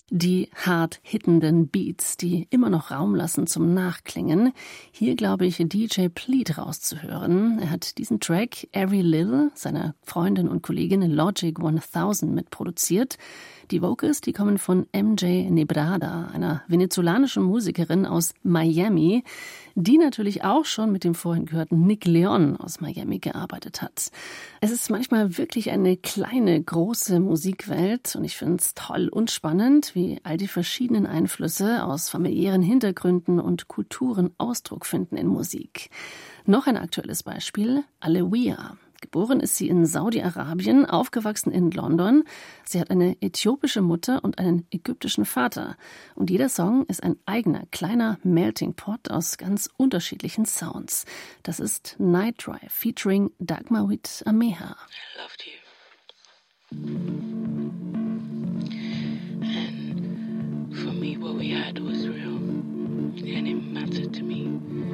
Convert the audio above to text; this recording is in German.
Die hart hittenden Beats, die immer noch Raum lassen zum Nachklingen. Hier glaube ich DJ Pleat rauszuhören. Er hat diesen Track Every Little seiner Freundin und Kollegin Logic 1000 mitproduziert. Die Vocals, die kommen von MJ Nebrada, einer venezolanischen Musikerin aus Miami, die natürlich auch schon mit dem vorhin gehörten Nick Leon aus Miami gearbeitet hat. Es ist manchmal wirklich eine kleine, große Musikwelt und ich finde es toll und spannend, wie all die verschiedenen Einflüsse aus familiären Hintergründen und Kulturen Ausdruck finden in Musik. Noch ein aktuelles Beispiel, Alewiya. Geboren ist sie in Saudi-Arabien, aufgewachsen in London. Sie hat eine äthiopische Mutter und einen ägyptischen Vater. Und jeder Song ist ein eigener, kleiner Melting Pot aus ganz unterschiedlichen Sounds. Das ist Night Drive featuring Dagmawit Ameha. I loved you. And for me, what we had was real. And it mattered to me.